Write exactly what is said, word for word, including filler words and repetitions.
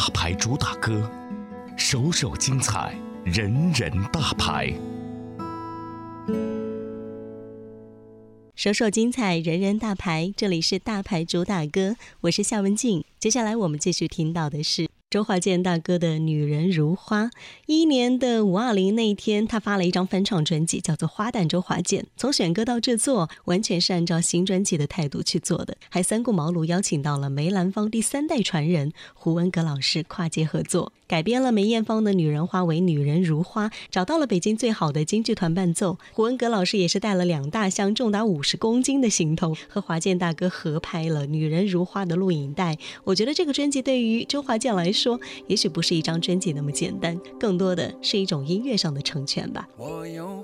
大牌主打歌，首首精彩，人人大牌。 首首精彩，人人大牌，这里是大牌主打歌，我是夏文静。接下来我们继续听到的是周华健大哥的《女人如花》。一一年的五二零那一天，他发了一张翻唱专辑，叫做《花旦周华健》。从选歌到制作，完全是按照新专辑的态度去做的，还三顾茅庐邀请到了梅兰芳第三代传人胡文阁老师跨界合作，改编了梅艳芳的《女人花》为《女人如花》，找到了北京最好的京剧团伴奏。胡文阁老师也是带了两大箱重达五十公斤的行头，和华健大哥合拍了《女人如花》的录影带。我觉得这个专辑对于周华健来说，也许不是一张专辑那么简单，更多的是一种音乐上的成全吧。 我有